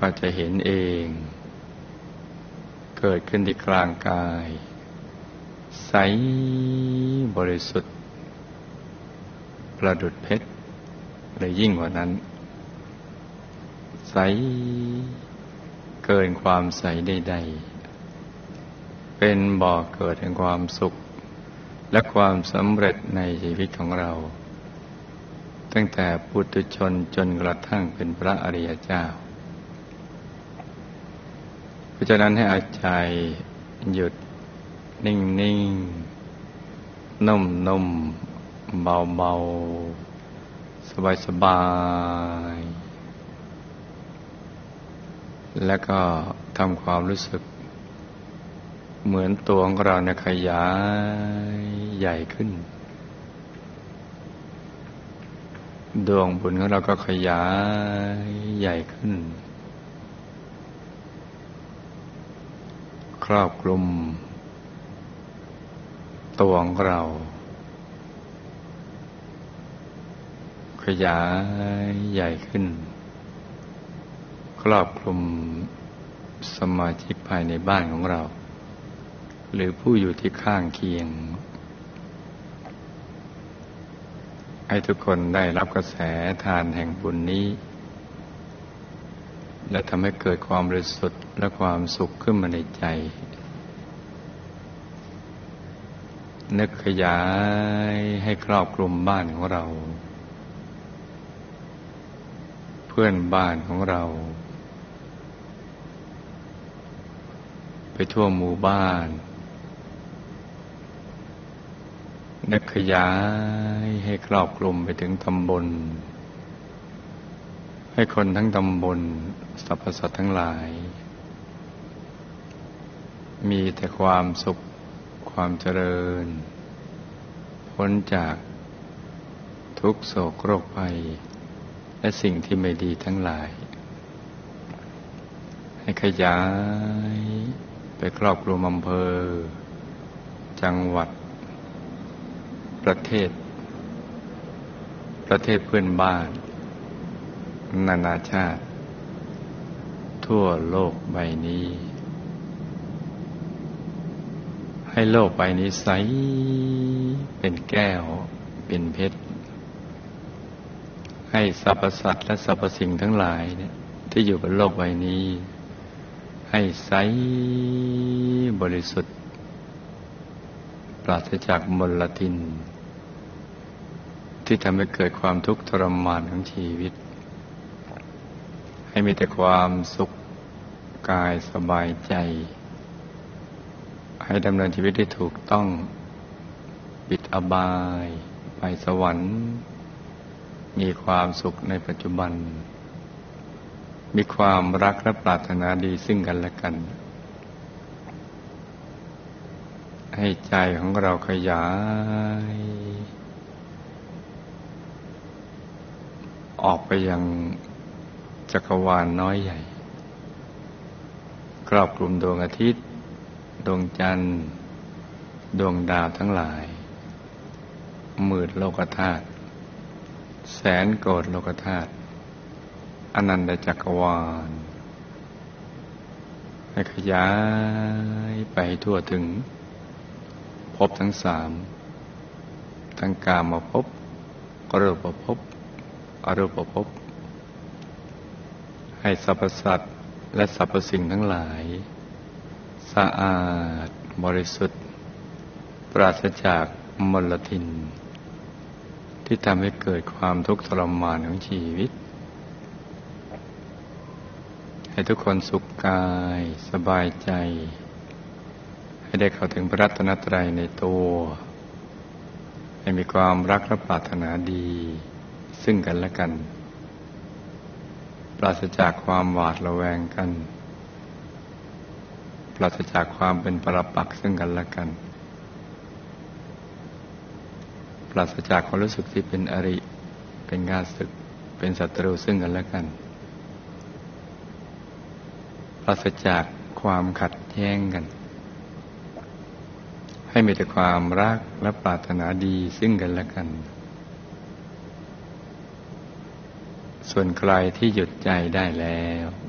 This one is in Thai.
ก็จะเห็นเองเกิดขึ้นที่กลางกายใสบริสุทธิ์ประดุจเพชรและยิ่งกว่านั้นใสเกินความใสใดๆเป็นบ่อเกิดแห่งความสุขและความสำเร็จในชีวิตของเราตั้งแต่ปุถุชนจนกระทั่งเป็นพระอริยเจ้าเพราะฉะนั้นให้เอาใจหยุดนิ่งๆนุ่มๆเบาๆสบายๆแล้วก็ทำความรู้สึกเหมือนตัวของเราเนี่ยขยายใหญ่ขึ้นดวงบุญของเราก็ขยายใหญ่ขึ้นครอบคลุมตัวของเราขยายใหญ่ขึ้นครอบคลุมสมาชิกภายในบ้านของเราหรือผู้อยู่ที่ข้างเคียงให้ทุกคนได้รับกระแสทานแห่งบุญนี้และทำให้เกิดความบริสุทธิ์และความสุขขึ้นมาในใจนึกขยายให้ครอบคลุมบ้านของเราเพื่อนบ้านของเราไปทั่วหมู่บ้านนึกขยายให้ครอบคลุมไปถึงตำบลให้คนทั้งตำบลสรรพสัตว์ทั้งหลายมีแต่ความสุขความเจริญพ้นจากทุกโศกโรคภัยและสิ่งที่ไม่ดีทั้งหลายให้ขยายไปครอบคลุมอำเภอจังหวัดประเทศเพื่อนบ้านนานาชาติทั่วโลกใบนี้ให้โลกใบนี้ใสเป็นแก้วเป็นเพชรให้สรรพสัตว์และสรรพสิ่งทั้งหลายเนี่ยที่อยู่บนโลกใบนี้ให้ใสบริสุทธิ์ปราศจากมลทินที่ทำให้เกิดความทุกข์ทรมานของชีวิตให้มีแต่ความสุขกายสบายใจให้ดำเนินชีวิตได้ถูกต้องปิดอบายไปสวรรค์มีความสุขในปัจจุบันมีความรักและปรารถนาดีซึ่งกันและกันให้ใจของเราขยายออกไปยังจักรวาลน้อยใหญ่ครอบคลุมดวงอาทิตย์ดวงจันทร์ดวงดาวทั้งหลายหมื่นโลกธาตุแสนโกฏโลกธาตุอนันตจักรวาลให้ขยายไปทั่วถึงภพทั้งสามทั้งกามภพรูปภพอรูปภพให้สรรพสัตว์และสรรพสิ่งทั้งหลายสะอาดบริสุทธิ์ปราศจากมลทินที่ทำให้เกิดความทุกข์ทรมานของชีวิตให้ทุกคนสุขกายสบายใจให้ได้เข้าถึงพระรัตนตรัยในตัวให้มีความรักและปรารถนาดีซึ่งกันและกันปราศจากความหวาดระแวงกันปราศจากความเป็นปรปักษ์ซึ่งกันและกันปราศจากความรู้สึกที่เป็นอริเป็นข้าศึกเป็นศัตรูซึ่งกันและกันปราศจากความขัดแย้งกันให้มีแต่ความรักและปรารถนาดีซึ่งกันและกันส่วนใครที่หยุดใจได้แล้ว